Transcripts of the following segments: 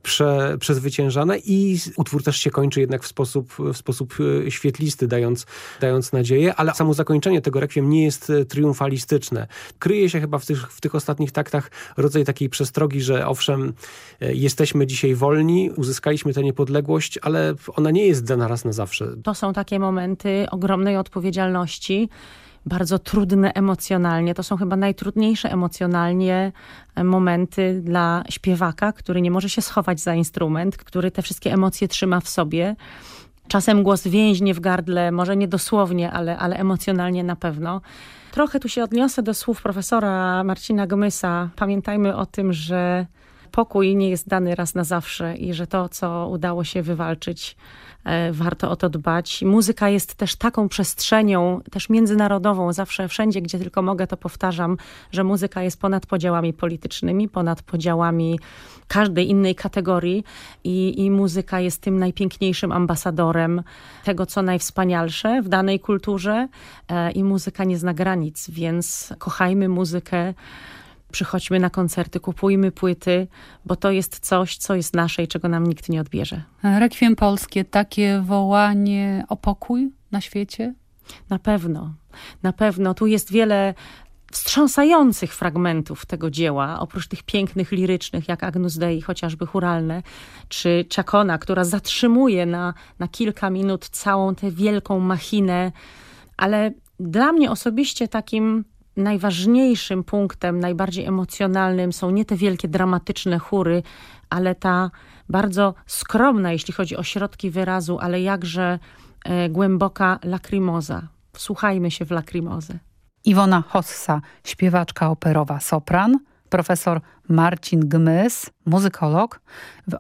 przezwyciężane i utwór też się kończy jednak w sposób świetlisty, dając nadzieję, ale samo zakończenie tego rekwiem nie jest triumfalistyczne. Kryje się chyba w tych ostatnich taktach rodzaj takiej przestrogi, że owszem, jesteśmy dzisiaj wolni, uzyskaliśmy tę niepodległość, ale ona nie jest dana raz na zawsze. To są takie momenty ogromnej odpowiedzialności, bardzo trudne emocjonalnie. To są chyba najtrudniejsze emocjonalnie momenty dla śpiewaka, który nie może się schować za instrument, który te wszystkie emocje trzyma w sobie. Czasem głos więźnie w gardle, może nie dosłownie, ale emocjonalnie na pewno. Trochę tu się odniosę do słów profesora Marcina Gmysa. Pamiętajmy o tym, że pokój nie jest dany raz na zawsze i że to, co udało się wywalczyć, warto o to dbać. Muzyka jest też taką przestrzenią, też międzynarodową. Zawsze, wszędzie, gdzie tylko mogę, to powtarzam, że muzyka jest ponad podziałami politycznymi, ponad podziałami każdej innej kategorii i muzyka jest tym najpiękniejszym ambasadorem tego, co najwspanialsze w danej kulturze i muzyka nie zna granic, więc kochajmy muzykę, przychodźmy na koncerty, kupujmy płyty, bo to jest coś, co jest nasze i czego nam nikt nie odbierze. Rekwiem polskie, takie wołanie o pokój na świecie? Na pewno, na pewno. Tu jest wiele wstrząsających fragmentów tego dzieła, oprócz tych pięknych, lirycznych, jak Agnus Dei, chociażby chóralne, czy Chacona, która zatrzymuje na kilka minut całą tę wielką machinę, ale dla mnie osobiście takim najważniejszym punktem, najbardziej emocjonalnym są nie te wielkie, dramatyczne chóry, ale ta bardzo skromna, jeśli chodzi o środki wyrazu, ale jakże głęboka lacrimosa. Wsłuchajmy się w lacrimozę. Iwona Hossa, śpiewaczka operowa, sopran, profesor Marcin Gmys, muzykolog, w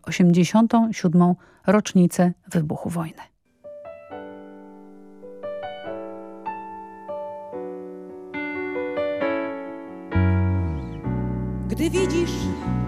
87. rocznicę wybuchu wojny. Gdy widzisz